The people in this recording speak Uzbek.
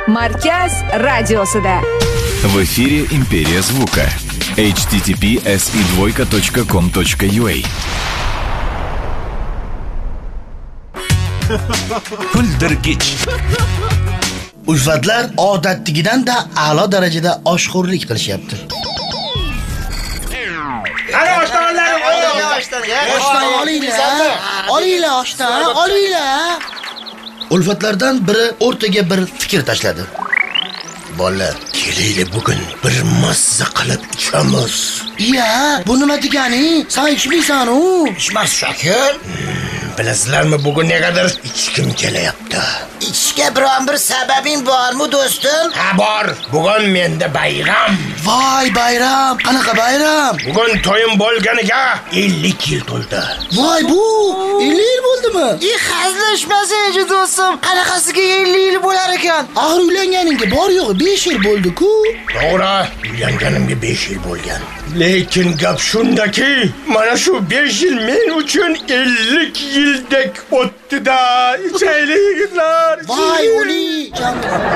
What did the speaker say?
Markaz radiosida. В эфире «Империя звука». http://si2.com.ua Kuldirgich. Ulfatlar odatdagidan-da a'lo darajada oshxo'rlik qilishyapti. Qani oshtonlar, Oshdan olinglar, olinglar. Ulfatlardan biri o'rtaga bir fikr tashladi. Bolalar, kelaylik bugun bir mazza qilib ichamiz. Iya, bu nima degani? Sen ichmaysan-ku. Ichmas shakil. Bilasizlarmi, bugun negadir ichkim kelyapti. İçishga biron bir sababing bormi do'stim? Ha bor, bugun menda bayram. Voy bayram, qanaqa bayram? Bugun to'yim bo'lganiga 50 yil to'ldi. Voy bu 50 yil bo'ldimi? Hazırlaşmasaydı do'stim. Qanaqasiga 50 yil bo'lar ekan? Axir uylanganingga bor yo'g'i 5 yil bo'ldi-ku. To'g'ri, uylanganimga 5 yil bo'lgan. Lekin gap shundaki, mana shu 5 yil men uchun 50 yildek o'tdi-da. İçeylik yigitlar. Voy o'li.